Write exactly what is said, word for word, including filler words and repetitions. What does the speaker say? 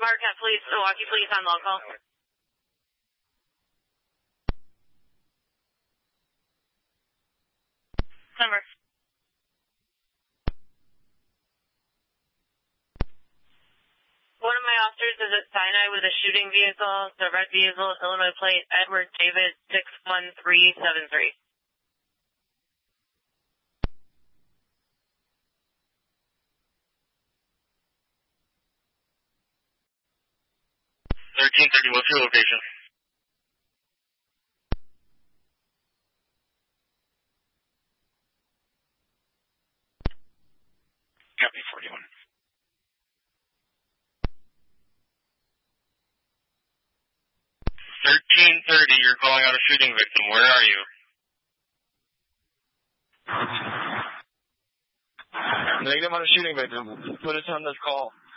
Marquette Police, Milwaukee Police on long call. Number. One of my officers is at Sinai with a shooting vehicle, the red vehicle, Illinois plate, Edward David six one three seven three. thirteen thirty, what's your location? Copy, forty-one. thirteen thirty, you're calling out a shooting victim. Where are you? Negative on a shooting victim. Put us on this call.